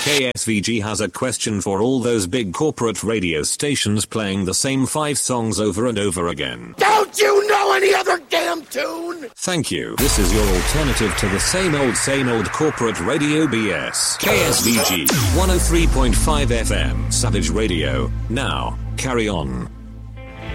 KSVG has a question for all those big corporate radio stations playing the same 5 songs over and over again. Don't you know any other damn tune? Thank you. This is your alternative to the same old corporate radio BS. KSVG 103.5 FM, Savage Radio. Now, carry on.